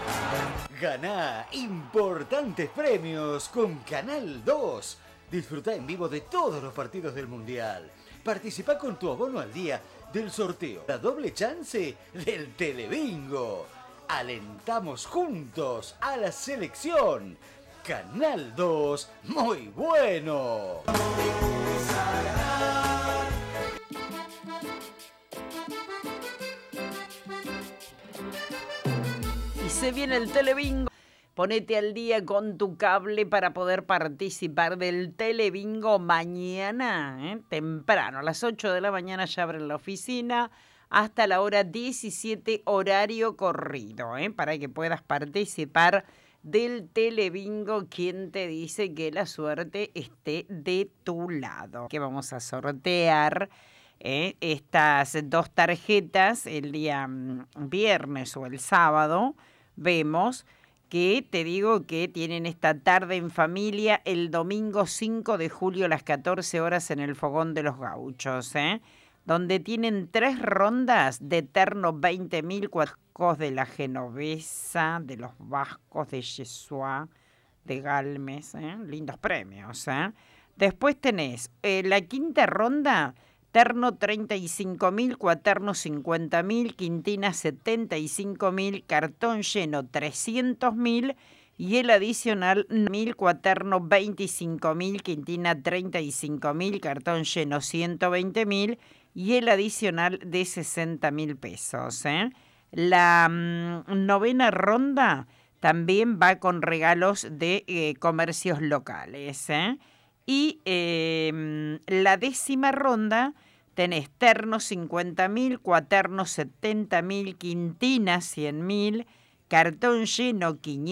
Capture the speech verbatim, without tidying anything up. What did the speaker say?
Ganá importantes premios con Canal dos. Disfruta en vivo de todos los partidos del Mundial. Participa con tu abono al día del sorteo. La doble chance del Telebingo. Alentamos juntos a la selección. Canal dos, muy bueno. Y se viene el Telebingo. Ponete al día con tu cable para poder participar del Telebingo mañana, ¿eh? Temprano, a las ocho de la mañana ya abren la oficina, hasta la hora diecisiete, horario corrido, ¿eh? Para que puedas participar del Telebingo. ¿Quién te dice que la suerte esté de tu lado? Que vamos a sortear ¿eh? estas dos tarjetas el día mm, viernes o el sábado. Vemos que te digo que tienen esta tarde en familia el domingo cinco de julio a las catorce horas en el Fogón de los Gauchos, ¿eh? Donde tienen tres rondas de Terno veinte mil, cuacos de la Genovesa, de los Vascos, de Yesua, de Galmes, ¿eh? Lindos premios, ¿eh? Después tenés eh, la quinta ronda, Terno treinta y cinco mil, Cuaterno cincuenta mil, Quintina setenta y cinco mil, Cartón Lleno trescientos mil y el adicional mil, Cuaterno veinticinco mil, Quintina treinta y cinco mil, Cartón Lleno ciento veinte mil y el adicional de sesenta mil pesos, ¿eh? La mmm, novena ronda también va con regalos de eh, comercios locales, ¿eh? Y eh, la décima ronda tenés Terno cincuenta mil, Cuaterno setenta mil, Quintina cien mil, Cartón Lleno quinientos